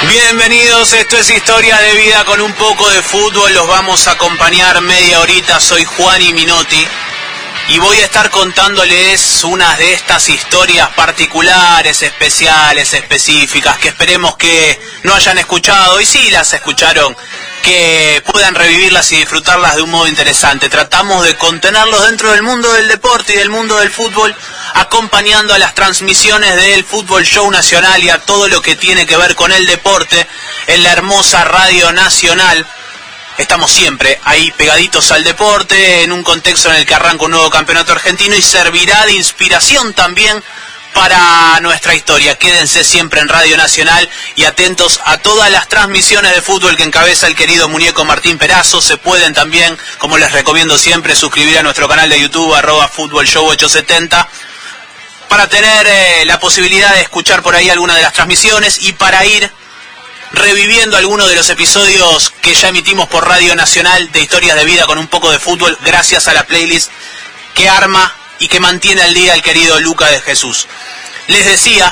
Bienvenidos, esto es Historia de Vida con un poco de fútbol. Los vamos a acompañar media horita. Soy Juani Minotti y voy a estar contándoles unas de estas historias particulares, especiales, específicas, que esperemos que no hayan escuchado, y si las escucharon, que puedan revivirlas y disfrutarlas de un modo interesante. Tratamos de contenerlos dentro del mundo del deporte y del mundo del fútbol, acompañando a las transmisiones del Fútbol Show Nacional y a todo lo que tiene que ver con el deporte en la hermosa Radio Nacional. Estamos siempre ahí pegaditos al deporte, en un contexto en el que arranca un nuevo campeonato argentino y servirá de inspiración también para nuestra historia. Quédense siempre en Radio Nacional y atentos a todas las transmisiones de fútbol que encabeza el querido muñeco Martín Perazo. Se pueden también, como les recomiendo siempre, suscribir a nuestro canal de YouTube, @FútbolShow870, para tener la posibilidad de escuchar por ahí alguna de las transmisiones y para ir reviviendo algunos de los episodios que ya emitimos por Radio Nacional de Historias de Vida con un poco de fútbol, gracias a la playlist que arma y que mantiene al día el querido Luca de Jesús. Les decía,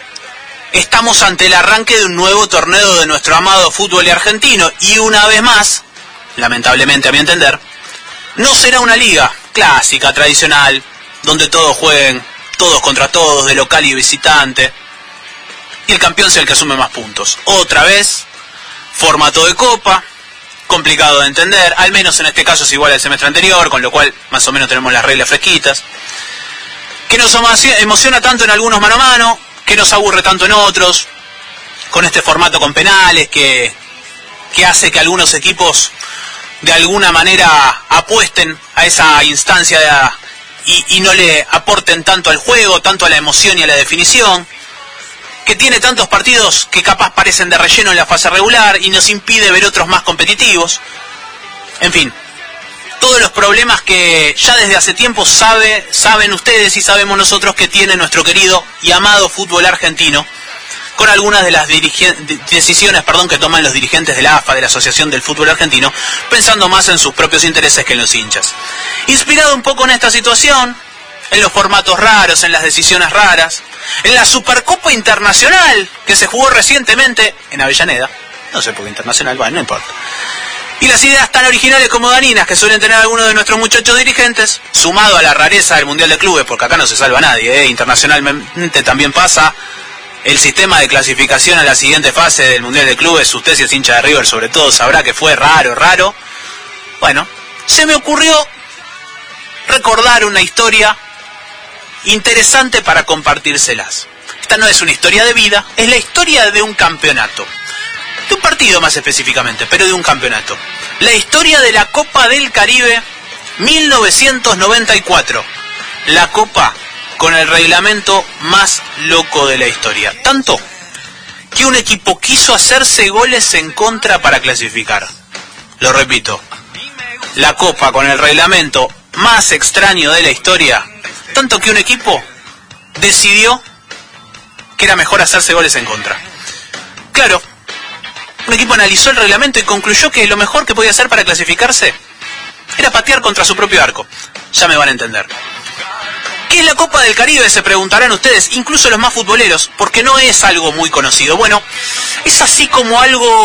estamos ante el arranque de un nuevo torneo de nuestro amado fútbol argentino y una vez más, lamentablemente a mi entender, no será una liga clásica, tradicional, donde todos jueguen todos contra todos, de local y visitante, y el campeón sea el que asume más puntos. Otra vez, formato de copa, complicado de entender, al menos en este caso es igual al semestre anterior, con lo cual más o menos tenemos las reglas fresquitas, que nos emociona tanto en algunos mano a mano, que nos aburre tanto en otros, con este formato con penales que hace que algunos equipos de alguna manera apuesten a esa instancia y no le aporten tanto al juego, tanto a la emoción y a la definición, que tiene tantos partidos que capaz parecen de relleno en la fase regular y nos impide ver otros más competitivos. En fin, todos los problemas que ya desde hace tiempo saben ustedes y sabemos nosotros que tiene nuestro querido y amado fútbol argentino, con algunas de las decisiones que toman los dirigentes de la AFA, de la Asociación del Fútbol Argentino, pensando más en sus propios intereses que en los hinchas. Inspirado un poco en esta situación, en los formatos raros, en las decisiones raras, en la Supercopa Internacional que se jugó recientemente en Avellaneda, no sé por qué internacional, bueno, no importa, y las ideas tan originales como daninas que suelen tener algunos de nuestros muchachos dirigentes, sumado a la rareza del Mundial de Clubes, porque acá no se salva nadie, internacionalmente también pasa el sistema de clasificación a la siguiente fase del Mundial de Clubes. Usted, si es hincha de River sobre todo, sabrá que fue raro. Bueno, se me ocurrió recordar una historia interesante para compartírselas. Esta no es una historia de vida, es la historia de un campeonato, de un partido más específicamente, pero de un campeonato. La historia de la Copa del Caribe 1994, la Copa con el reglamento más loco de la historia, tanto que un equipo quiso hacerse goles en contra para clasificar. Lo repito, la Copa con el reglamento más extraño de la historia, tanto que un equipo decidió que era mejor hacerse goles en contra. Claro, un equipo analizó el reglamento y concluyó que lo mejor que podía hacer para clasificarse era patear contra su propio arco. Ya me van a entender. ¿Qué es la Copa del Caribe?, se preguntarán ustedes, incluso los más futboleros, porque no es algo muy conocido. Bueno, es así como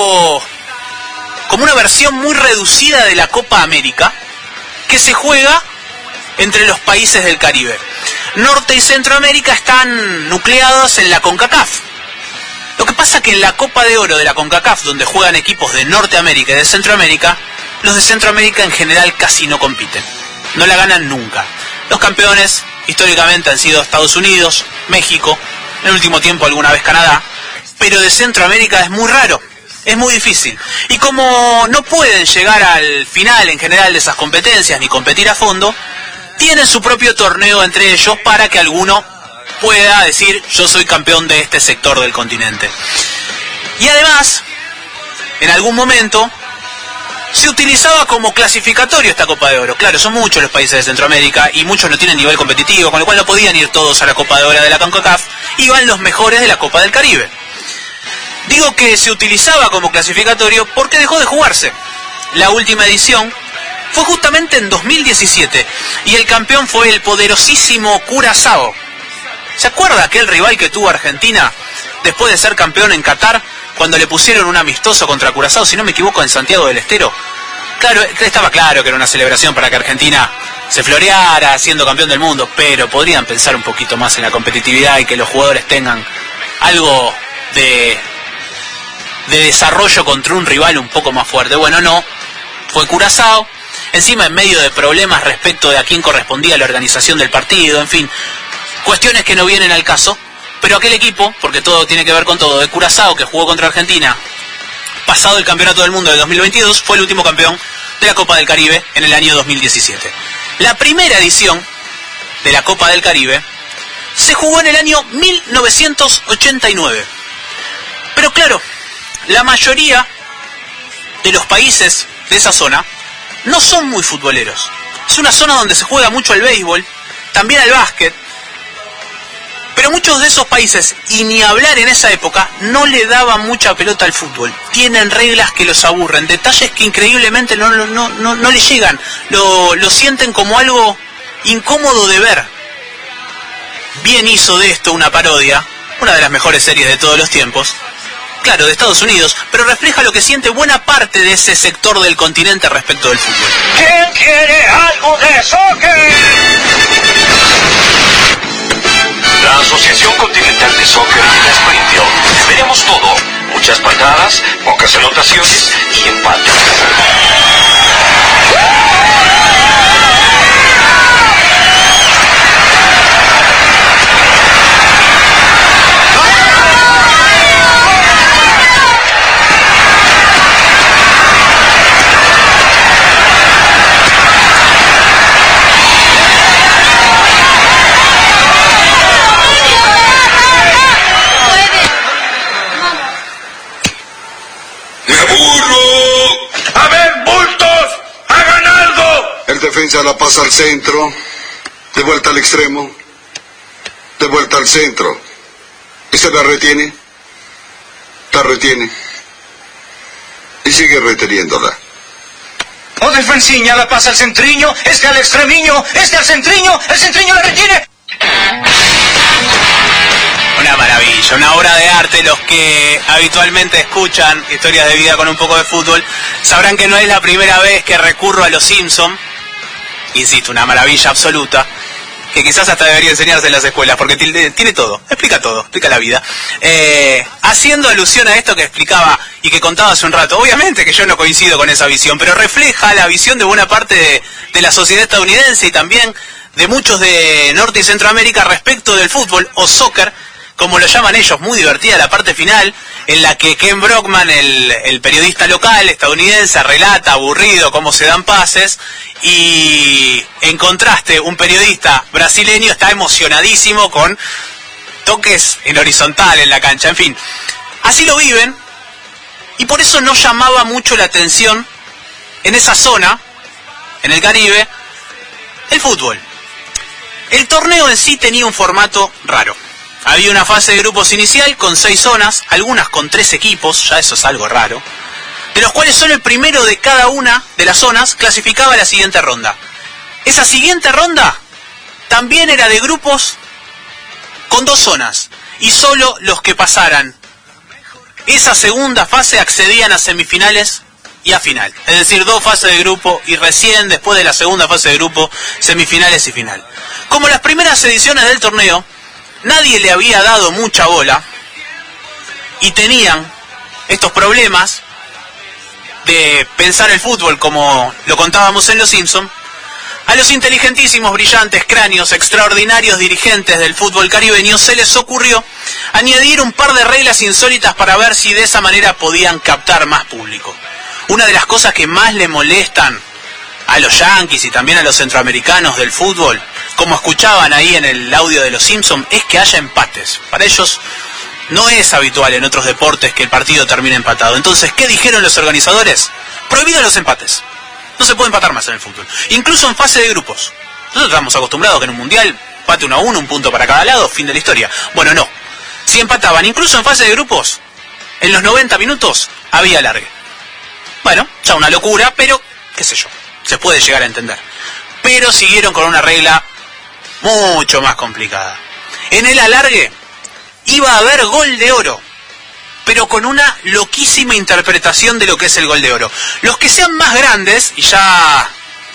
una versión muy reducida de la Copa América, que se juega entre los países del Caribe. Norte y Centroamérica están nucleados en la CONCACAF. Lo que pasa que en la Copa de Oro de la CONCACAF, donde juegan equipos de Norteamérica y de Centroamérica, los de Centroamérica en general casi no compiten. No la ganan nunca. Los campeones históricamente han sido Estados Unidos, México, en el último tiempo alguna vez Canadá, pero de Centroamérica es muy raro, es muy difícil. Y como no pueden llegar al final en general de esas competencias ni competir a fondo, tienen su propio torneo entre ellos para que alguno pueda decir: yo soy campeón de este sector del continente. Y además, en algún momento se utilizaba como clasificatorio esta Copa de Oro. Claro, son muchos los países de Centroamérica y muchos no tienen nivel competitivo, con lo cual no podían ir todos a la Copa de Oro de la CONCACAF, iban los mejores de la Copa del Caribe. Digo que se utilizaba como clasificatorio porque dejó de jugarse. La última edición fue justamente en 2017 y el campeón fue el poderosísimo Curazao. ¿Se acuerda aquel rival que tuvo Argentina después de ser campeón en Qatar cuando le pusieron un amistoso contra Curazao, si no me equivoco, en Santiago del Estero. Claro, estaba claro que era una celebración para que Argentina se floreara siendo campeón del mundo, pero podrían pensar un poquito más en la competitividad y que los jugadores tengan algo de desarrollo contra un rival un poco más fuerte. Bueno, no, fue Curazao, encima en medio de problemas respecto de a quién correspondía la organización del partido, en fin, cuestiones que no vienen al caso, pero aquel equipo, porque todo tiene que ver con todo, de Curazao, que jugó contra Argentina pasado el Campeonato del Mundo de 2022, fue el último campeón de la Copa del Caribe en el año 2017. La primera edición de la Copa del Caribe se jugó en el año 1989. Pero claro, la mayoría de los países de esa zona no son muy futboleros. Es una zona donde se juega mucho al béisbol, también al básquet, pero muchos de esos países, y ni hablar en esa época, no le daban mucha pelota al fútbol. Tienen reglas que los aburren, detalles que increíblemente no les llegan, lo sienten como algo incómodo de ver. Bien hizo de esto una parodia, una de las mejores series de todos los tiempos, claro, de Estados Unidos, pero refleja lo que siente buena parte de ese sector del continente respecto del fútbol. ¿Quién quiere algo de soccer? La Asociación Continental de Soccer llega a Springfield. Veremos todo. Muchas patadas, pocas anotaciones y empates. Defensa la pasa al centro, de vuelta al extremo, de vuelta al centro, y se la retiene, y sigue reteniéndola. O defensiña la pasa al centriño, al extremiño, al centriño, el centriño la retiene. Una maravilla, una obra de arte. Los que habitualmente escuchan historias de vida con un poco de fútbol sabrán que no es la primera vez que recurro a Los Simpson. Insisto, una maravilla absoluta, que quizás hasta debería enseñarse en las escuelas, porque tiene todo, explica la vida. Haciendo alusión a esto que explicaba y que contaba hace un rato, obviamente que yo no coincido con esa visión, pero refleja la visión de buena parte de la sociedad estadounidense y también de muchos de Norte y Centroamérica respecto del fútbol, o soccer, como lo llaman ellos. Muy divertida la parte final, en la que Ken Brockman, el periodista local estadounidense, relata aburrido cómo se dan pases, y en contraste un periodista brasileño está emocionadísimo con toques en horizontal en la cancha. En fin, así lo viven, y por eso no llamaba mucho la atención en esa zona, en el Caribe, el fútbol. El torneo en sí tenía un formato raro. Había una fase de grupos inicial con 6 zonas, algunas con 3 equipos, ya eso es algo raro, de los cuales solo el primero de cada una de las zonas clasificaba a la siguiente ronda. Esa siguiente ronda también era de grupos con 2 zonas, y solo los que pasaran esa segunda fase accedían a semifinales y a final. Es decir, 2 fases de grupo y recién después de la segunda fase de grupo, semifinales y final. Como las primeras ediciones del torneo, nadie le había dado mucha bola y tenían estos problemas de pensar el fútbol como lo contábamos en Los Simpson, a los inteligentísimos, brillantes, cráneos, extraordinarios dirigentes del fútbol caribeño se les ocurrió añadir un par de reglas insólitas para ver si de esa manera podían captar más público. Una de las cosas que más le molestan a los yanquis y también a los centroamericanos del fútbol, como escuchaban ahí en el audio de Los Simpson, es que haya empates. Para ellos no es habitual en otros deportes que el partido termine empatado. Entonces, ¿qué dijeron los organizadores? Prohibidos los empates. No se puede empatar más en el fútbol. Incluso en fase de grupos. Nosotros estamos acostumbrados que en un mundial empate 1-1, un punto para cada lado, fin de la historia. Bueno, no. Si empataban, incluso en fase de grupos, en los 90 minutos había alargue. Bueno, ya una locura, pero qué sé yo, se puede llegar a entender. Pero siguieron con una regla mucho más complicada. En el alargue iba a haber gol de oro. pero con una loquísima interpretación de lo que es el Gol de Oro. Los que sean más grandes, y ya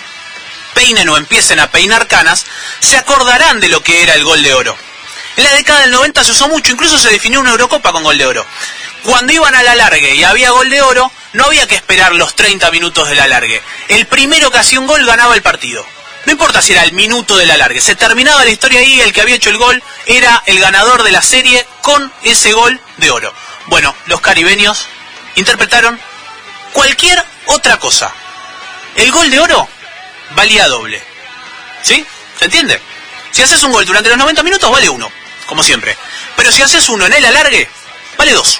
peinen o empiecen a peinar canas, se acordarán de lo que era el Gol de Oro. En la década del 90 se usó mucho, incluso se definió una Eurocopa con Gol de Oro. Cuando iban al alargue y había Gol de Oro, no había que esperar los 30 minutos del alargue. El primero que hacía un gol ganaba el partido. No importa si era el minuto del alargue, se terminaba la historia ahí, el que había hecho el gol era el ganador de la serie con ese Gol de Oro. Bueno, los caribeños interpretaron cualquier otra cosa. El Gol de Oro valía doble. ¿Sí? ¿Se entiende? Si haces un gol durante los 90 minutos, vale 1, como siempre. Pero si haces uno en el alargue, vale 2.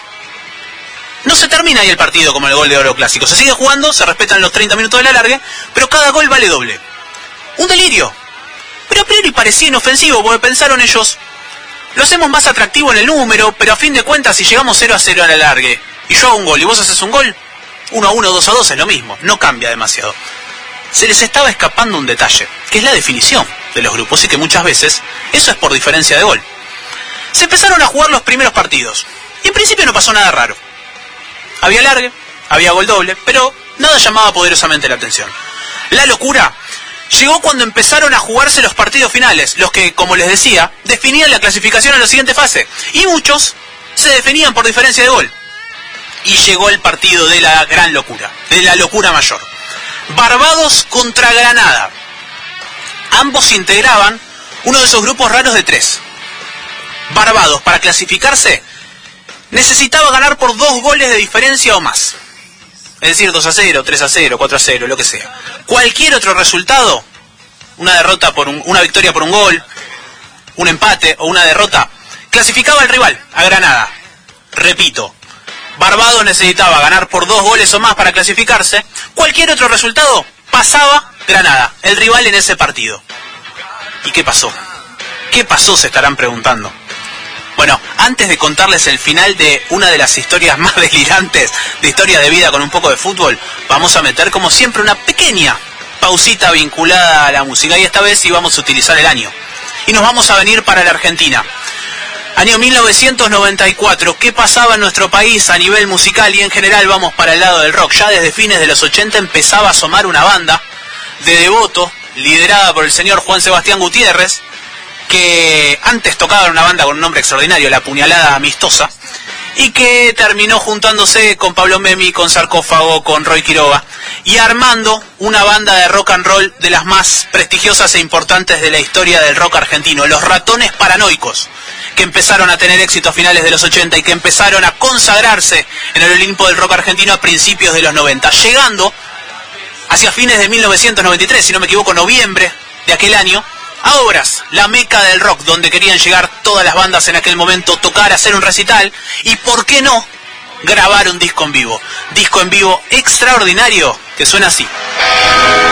No se termina ahí el partido como el Gol de Oro clásico. Se sigue jugando, se respetan los 30 minutos del alargue, pero cada gol vale doble. Un delirio. Pero a priori parecía inofensivo, porque pensaron ellos, lo hacemos más atractivo en el número, pero a fin de cuentas, si llegamos 0-0 al alargue, y yo hago un gol y vos haces un gol, 1-1, 2-2 es lo mismo, no cambia demasiado. Se les estaba escapando un detalle, que es la definición de los grupos, y que muchas veces eso es por diferencia de gol. Se empezaron a jugar los primeros partidos, y en principio no pasó nada raro. Había alargue, había gol doble, pero nada llamaba poderosamente la atención. La locura llegó cuando empezaron a jugarse los partidos finales, los que, como les decía, definían la clasificación en la siguiente fase, y muchos se definían por diferencia de gol. Y llegó el partido de la gran locura, de la locura mayor. Barbados contra Granada. Ambos integraban uno de esos grupos raros de 3. Barbados, para clasificarse, necesitaba ganar por 2 goles de diferencia o más. Es decir, 2-0, 3-0, 4-0, lo que sea. Cualquier otro resultado, una victoria por un gol, un empate o una derrota, clasificaba al rival, a Granada. Repito, Barbados necesitaba ganar por 2 goles o más para clasificarse. Cualquier otro resultado, pasaba Granada, el rival en ese partido. ¿Y qué pasó? ¿Qué pasó? Se estarán preguntando. Bueno, antes de contarles el final de una de las historias más delirantes de Historia de Vida con un poco de fútbol, vamos a meter como siempre una pequeña pausita vinculada a la música, y esta vez sí vamos a utilizar el año. Y nos vamos a venir para la Argentina. Año 1994, ¿qué pasaba en nuestro país a nivel musical y en general? Vamos para el lado del rock. Ya desde fines de los 80 empezaba a asomar una banda de Devoto, liderada por el señor Juan Sebastián Gutiérrez, que antes tocaba en una banda con un nombre extraordinario, La Puñalada Amistosa, y que terminó juntándose con Pablo Memi, con Sarcófago, con Roy Quiroga, y armando una banda de rock and roll de las más prestigiosas e importantes de la historia del rock argentino, Los Ratones Paranoicos, que empezaron a tener éxito a finales de los 80 y que empezaron a consagrarse en el Olimpo del rock argentino a principios de los 90, llegando hacia fines de 1993, si no me equivoco, noviembre de aquel año, a Obras, la meca del rock, donde querían llegar todas las bandas en aquel momento, tocar, hacer un recital y, ¿por qué no?, grabar un disco en vivo. Disco en vivo extraordinario que suena así.